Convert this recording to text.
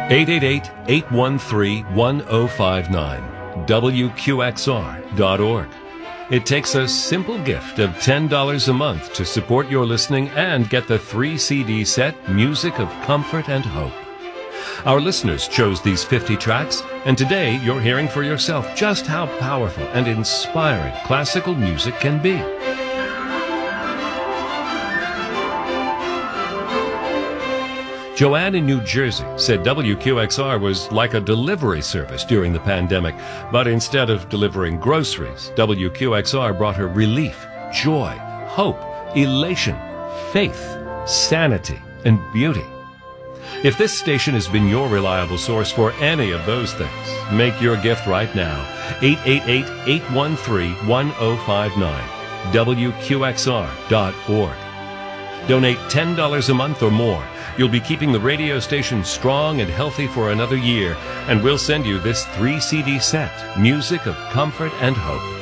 888-813-1059, WQXR.org. It takes a simple gift of $10 a month to support your listening and get the 3-CD set, Music of Comfort and Hope. Our listeners chose these 50 tracks, and today you're hearing for yourself just how powerful and inspiring classical music can be. Joanne in New Jersey said WQXR was like a delivery service during the pandemic, but instead of delivering groceries, WQXR brought her relief, joy, hope, elation, faith, sanity, and beauty. If this station has been your reliable source for any of those things, make your gift right now. 888-813-1059, WQXR.org. Donate $10 a month or more. You'll be keeping the radio station strong and healthy for another year, and we'll send you this 3-CD set, Music of Comfort and Hope.